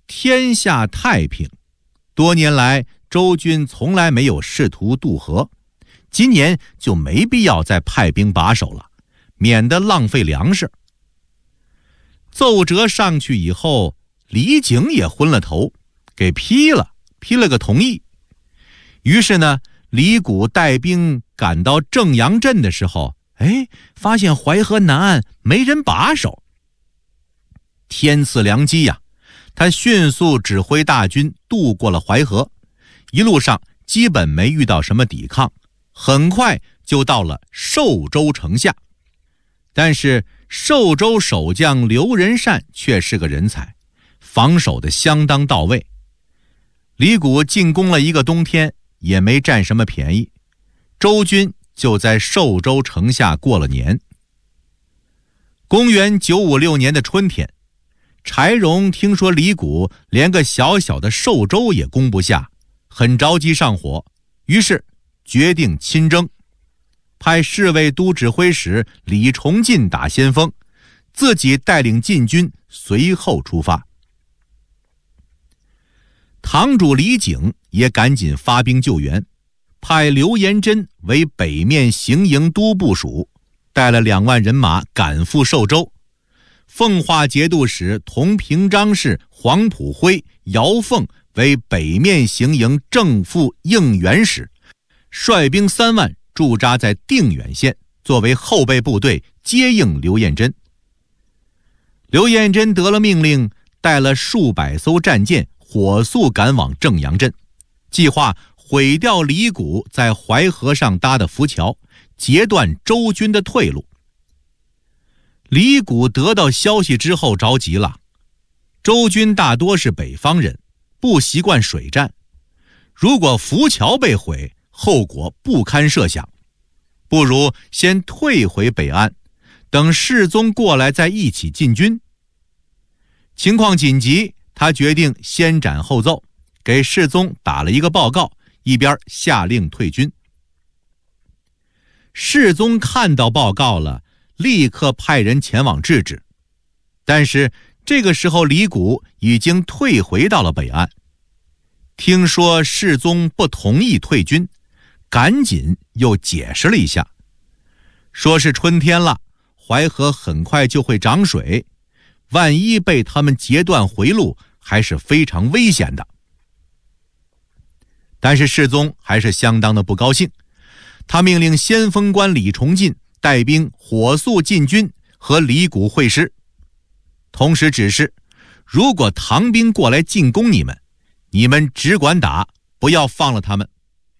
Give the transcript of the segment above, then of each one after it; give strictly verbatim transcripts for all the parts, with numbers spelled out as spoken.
天下太平，多年来周军从来没有试图渡河，今年就没必要再派兵把守了，免得浪费粮食。奏折上去以后，李景也昏了头，给批了，批了个同意。于是呢，李谷带兵赶到正阳镇的时候，哎，发现淮河南岸没人把守。天赐良机呀，他迅速指挥大军渡过了淮河，一路上基本没遇到什么抵抗，很快就到了寿州城下。但是寿州守将刘仁善却是个人才，防守的相当到位。李谷进攻了一个冬天，也没占什么便宜，周军就在寿州城下过了年。公元九五六年的春天，柴荣听说李谷连个小小的寿州也攻不下，很着急上火，于是决定亲征，派侍卫都指挥使李崇进打先锋，自己带领禁军随后出发。堂主李景也赶紧发兵救援，派刘延珍为北面行营都部署，带了两万人马赶赴寿州。奉化节度使同平章事黄埔辉、姚凤为北面行营正副应援使，率兵三万驻扎在定远县，作为后备部队接应刘彦珍。刘彦珍得了命令，带了数百艘战舰火速赶往正阳镇，计划毁掉李谷在淮河上搭的浮桥，截断周军的退路。李谷得到消息之后着急了，周军大多是北方人，不习惯水战，如果浮桥被毁，后果不堪设想，不如先退回北岸，等世宗过来再一起进军。情况紧急，他决定先斩后奏，给世宗打了一个报告，一边下令退军。世宗看到报告了，立刻派人前往制止，但是这个时候李谷已经退回到了北岸。听说世宗不同意退军，赶紧又解释了一下，说是春天了，淮河很快就会涨水，万一被他们截断回路，还是非常危险的。但是世宗还是相当的不高兴，他命令先锋官李崇进带兵火速进军，和李谷会师，同时指示，如果唐兵过来进攻你们，你们只管打，不要放了他们。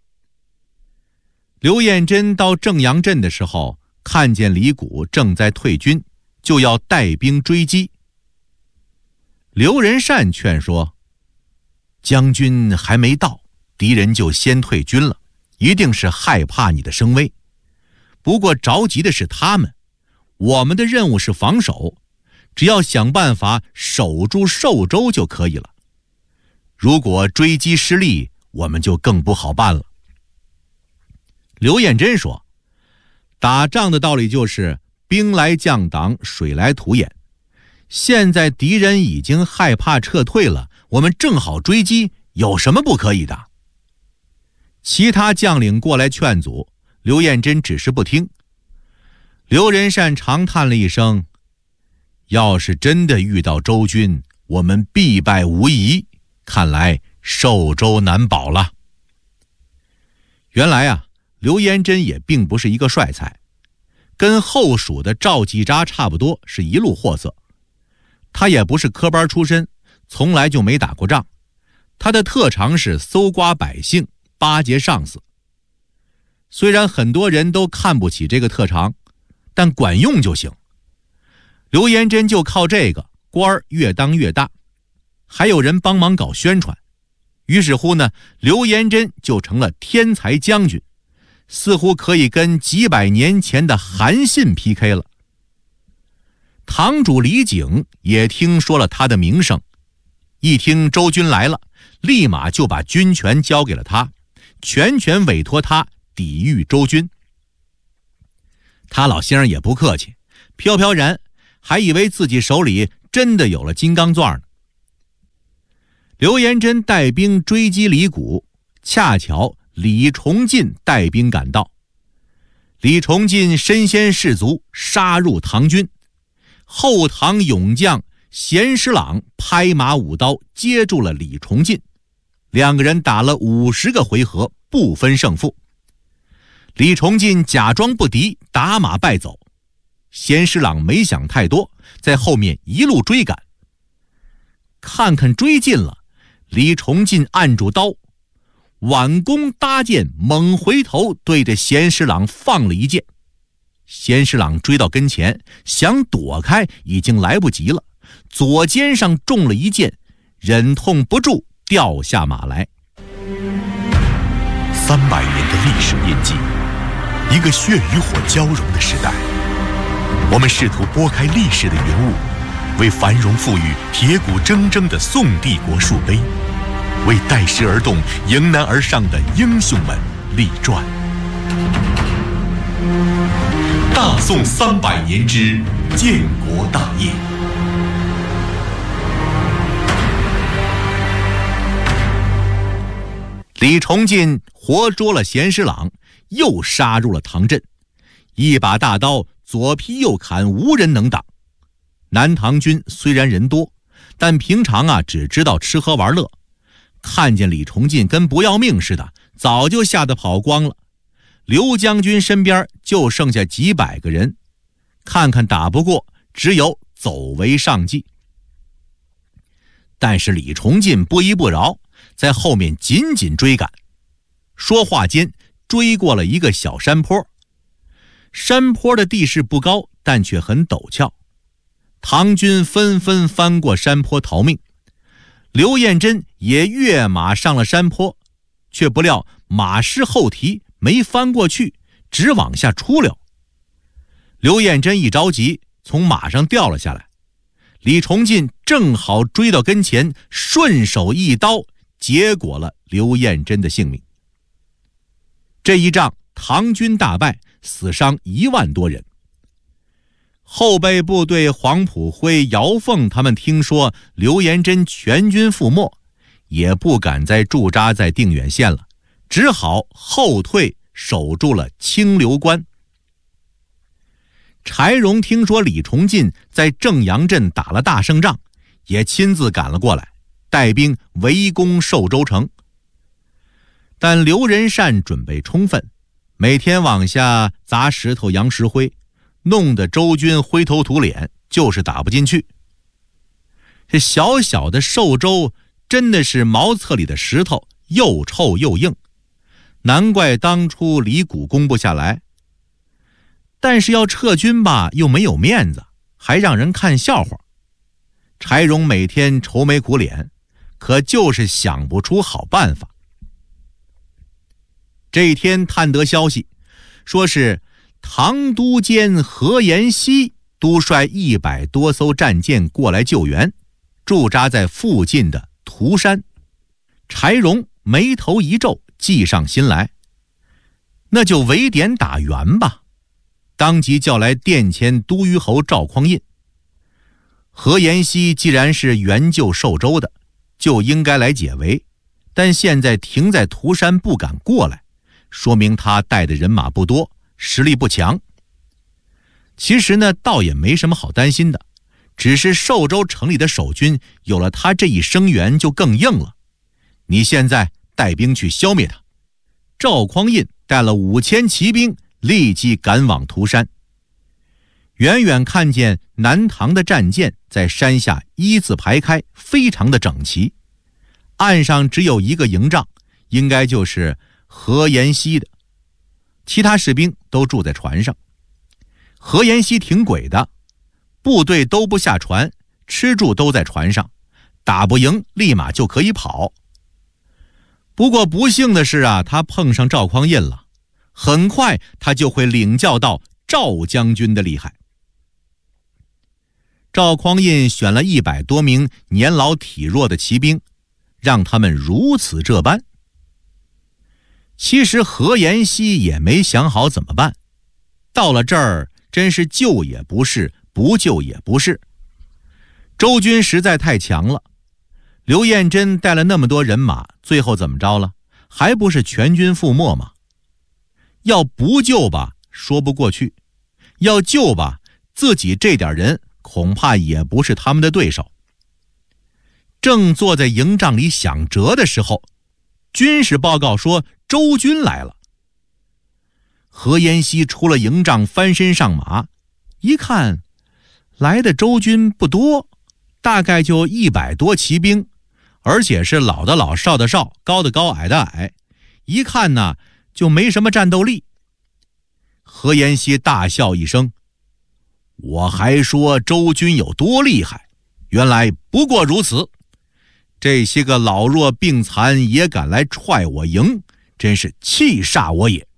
刘彦珍到正阳镇的时候，看见李谷正在退军，就要带兵追击。刘仁善劝说，将军还没到，敌人就先退军了，一定是害怕你的声威。不过着急的是他们，我们的任务是防守，只要想办法守住寿州就可以了。如果追击失利，我们就更不好办了。刘彦珍说，打仗的道理就是兵来将挡，水来土掩。现在敌人已经害怕撤退了，我们正好追击，有什么不可以的？其他将领过来劝阻，刘彦珍只是不听。刘仁善长叹了一声，要是真的遇到周军，我们必败无疑，看来寿州难保了。原来啊，刘彦珍也并不是一个帅才，跟后蜀的赵继扎差不多，是一路货色。他也不是科班出身，从来就没打过仗，他的特长是搜刮百姓，巴结上司。虽然很多人都看不起这个特长，但管用就行。刘彦珍就靠这个，官儿越当越大，还有人帮忙搞宣传。于是乎呢，刘彦珍就成了天才将军，似乎可以跟几百年前的韩信 P K 了。堂主李景也听说了他的名声，一听周军来了，立马就把军权交给了他，全权委托他抵御周军。他老先生也不客气，飘飘然还以为自己手里真的有了金刚钻呢。 刘延珍带兵追击李谷，恰巧李崇进带兵赶到。李崇进身先士卒，杀入唐军。后唐勇将贤师朗拍马舞刀接住了李崇进，两个人打了五十个回合，不分胜负。李崇进假装不敌，打马败走。贤师朗没想太多，在后面一路追赶。看看追近了，李崇进按住刀，挽弓搭箭，猛回头对着贤师朗放了一箭。贤师朗追到跟前，想躲开已经来不及了，左肩上中了一箭，忍痛不住掉下马来。 三百年的历史印记，一个血与火交融的时代。我们试图拨开历史的云雾，为繁荣富裕、铁骨铮铮的宋帝国树碑，为带石而动、迎难而上的英雄们立传。大宋三百年之建国大业。 李崇进活捉了贤师朗，又杀入了唐镇，一把大刀左劈右砍，无人能挡。南唐军虽然人多，但平常啊只知道吃喝玩乐，看见李崇进跟不要命似的，早就吓得跑光了。刘将军身边就剩下几百个人，看看打不过，只有走为上计。但是李崇进不依不饶，在后面紧紧追赶。说话间，追过了一个小山坡。山坡的地势不高，但却很陡峭。唐军纷纷翻过山坡逃命。刘彦珍也跃马上了山坡，却不料马失后蹄，没翻过去，只往下出溜。刘彦珍一着急，从马上掉了下来。李崇进正好追到跟前，顺手一刀结果了刘彦珍的性命。这一仗唐军大败，死伤一万多人。后备部队黄埔辉、姚凤他们听说刘延珍全军覆没，也不敢再驻扎在定远县了，只好后退，守住了清流关。柴荣听说李崇进在正阳镇打了大胜仗，也亲自赶了过来，带兵围攻寿州城。但刘仁善准备充分，每天往下砸石头扬石灰，弄得周军灰头土脸，就是打不进去。这小小的寿州真的是茅厕里的石头，又臭又硬，难怪当初李谷攻不下来。但是要撤军吧，又没有面子，还让人看笑话。柴荣每天愁眉苦脸，可就是想不出好办法。这一天探得消息，说是唐都监何延熙督率一百多艘战舰过来救援，驻扎在附近的涂山。柴荣眉头一皱，计上心来，那就围点打援吧。当即叫来殿前都虞侯赵匡胤。何延熙既然是援救寿州的，就应该来解围，但现在停在涂山不敢过来，说明他带的人马不多，实力不强。其实呢，倒也没什么好担心的，只是寿州城里的守军有了他这一声援就更硬了。你现在带兵去消灭他。赵匡胤带了五千骑兵，立即赶往涂山。远远看见南唐的战舰在山下一字排开，非常的整齐。岸上只有一个营帐，应该就是何延熙的，其他士兵都住在船上。何延熙挺诡的，部队都不下船，吃住都在船上，打不赢立马就可以跑。不过不幸的是啊，他碰上赵匡胤了，很快他就会领教到赵将军的厉害。赵匡胤选了一百多名年老体弱的骑兵，让他们如此这般。其实何延熙也没想好怎么办，到了这儿真是救也不是，不救也不是。周军实在太强了， 刘彦珍带了那么多人马，最后怎么着了？还不是全军覆没吗？要不救吧，说不过去；要救吧，自己这点人恐怕也不是他们的对手。正坐在营帐里想辙的时候，军事报告说周军来了。何延熙出了营帐，翻身上马，一看来的周军不多，大概就一百多骑兵，而且是老的老，少的少，高的高，矮的矮，一看呢就没什么战斗力。何延熙大笑一声：我还说周军有多厉害，原来不过如此。这些个老弱病残也敢来踹我营，真是气煞我也。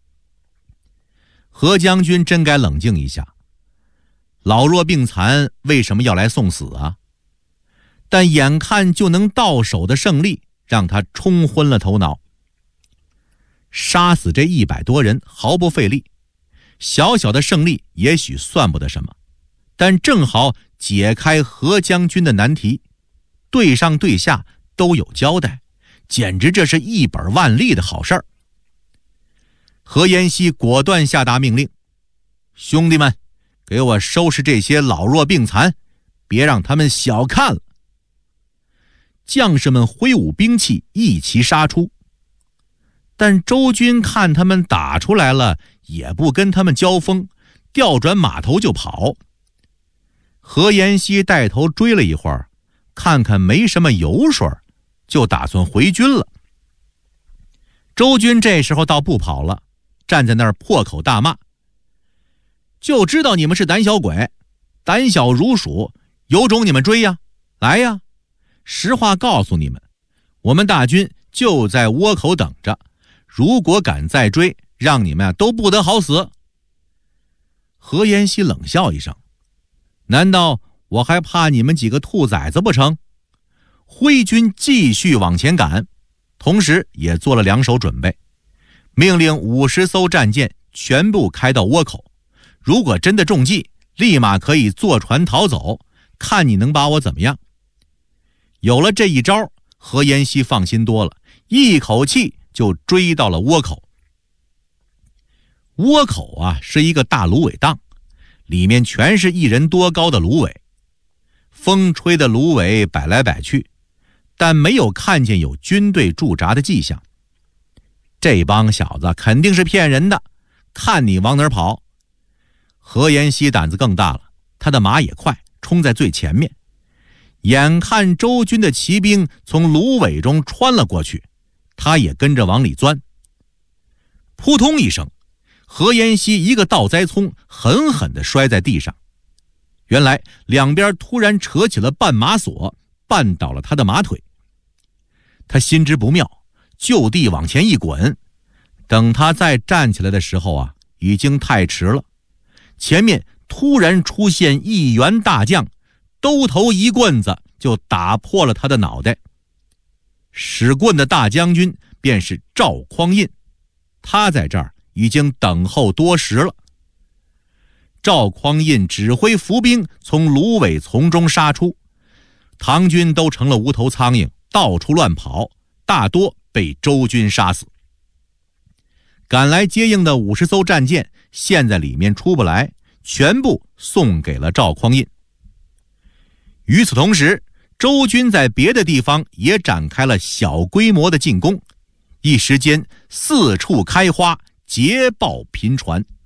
何将军真该冷静一下，老弱病残为什么要来送死啊？但眼看就能到手的胜利让他冲昏了头脑。杀死这一百多人毫不费力，小小的胜利也许算不得什么，但正好解开何将军的难题，对上对下都有交代，简直这是一本万利的好事儿。何延熙果断下达命令：兄弟们，给我收拾这些老弱病残，别让他们小看了。将士们挥舞兵器，一齐杀出。但周军看他们打出来了，也不跟他们交锋，调转马头就跑。何延熙带头追了一会儿，看看没什么油水，就打算回军了。周军这时候倒不跑了，站在那儿破口大骂：就知道你们是胆小鬼，胆小如鼠，有种你们追呀，来呀！实话告诉你们，我们大军就在窝口等着，如果敢再追，让你们啊都不得好死。何延熙冷笑一声：难道我还怕你们几个兔崽子不成？挥军继续往前赶，同时也做了两手准备，命令五十艘战舰全部开到窝口，如果真的中计，立马可以坐船逃走，看你能把我怎么样。有了这一招，何延熙放心多了，一口气就追到了窝口。窝口啊，是一个大芦苇荡，里面全是一人多高的芦苇，风吹的芦苇摆来摆去，但没有看见有军队驻扎的迹象。这帮小子肯定是骗人的，看你往哪儿跑。何延熙胆子更大了，他的马也快，冲在最前面。眼看周军的骑兵从芦苇中穿了过去，他也跟着往里钻。扑通一声，何延熙一个倒栽葱，狠狠地摔在地上。原来两边突然扯起了绊马索，绊倒了他的马腿。他心知不妙，就地往前一滚。等他再站起来的时候啊，已经太迟了。前面突然出现一员大将，兜头一棍子就打破了他的脑袋。使棍的大将军便是赵匡胤，他在这儿已经等候多时了。赵匡胤指挥伏兵从芦苇丛中杀出，唐军都成了无头苍蝇，到处乱跑，大多被周军杀死。赶来接应的五十艘战舰现在里面出不来，全部送给了赵匡胤。与此同时，周军在别的地方也展开了小规模的进攻，一时间四处开花，捷报频传。